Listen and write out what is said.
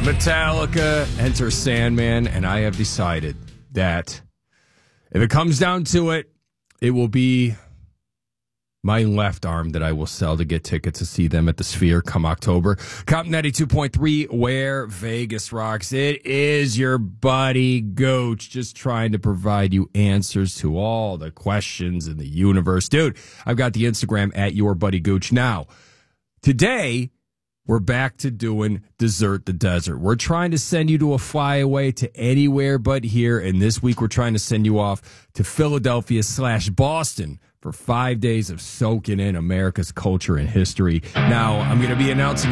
Metallica, Enter Sandman, and I have decided that if it comes down to it, it will be my left arm that I will sell to get tickets to see them at the Sphere come October. Comp 92.3, where Vegas rocks. It is your buddy Gooch, just trying to provide you answers to all the questions in the universe. Dude, I've got the Instagram at your buddy Gooch. Now, today, we're back to doing Desert the Desert. We're trying to send you to a flyaway to anywhere but here. And this week, we're trying to send you off to Philadelphia/Boston for 5 days of soaking in America's culture and history. Now, I'm going to be announcing